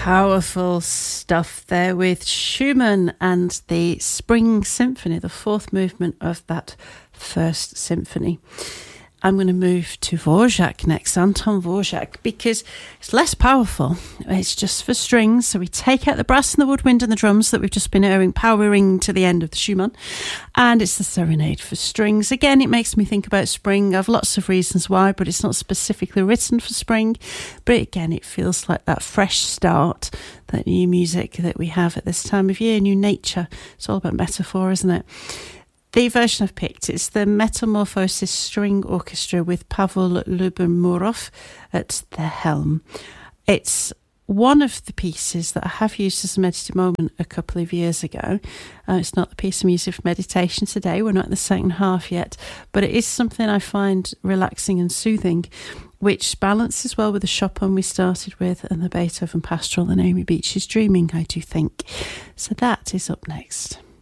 Powerful stuff there with Schumann and the Spring Symphony, the fourth movement of that first symphony. I'm going to move to Dvorak next, Anton Dvorak, because it's less powerful. It's just for strings. So we take out the brass and the woodwind and the drums that we've just been powering to the end of the Schumann. And it's the Serenade for strings. Again, it makes me think about spring. I have lots of reasons why, but it's not specifically written for spring. But again, it feels like that fresh start, that new music that we have at this time of year, new nature. It's all about metaphor, isn't it? The version I've picked is the Metamorphosis String Orchestra with Pavel Lyubimorov at the helm. It's one of the pieces that I have used as a meditative moment a couple of years ago. It's not the piece of music for meditation today. We're not in the second half yet, but it is something I find relaxing and soothing, which balances well with the Chopin we started with and the Beethoven Pastoral and Amy Beach's Dreaming, I do think. So that is up next.